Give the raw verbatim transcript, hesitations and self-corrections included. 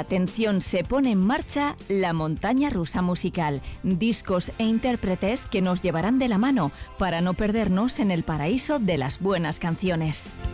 Atención, se pone en marcha la montaña rusa musical, discos e intérpretes que nos llevarán de la mano para no perdernos en el paraíso de las buenas canciones.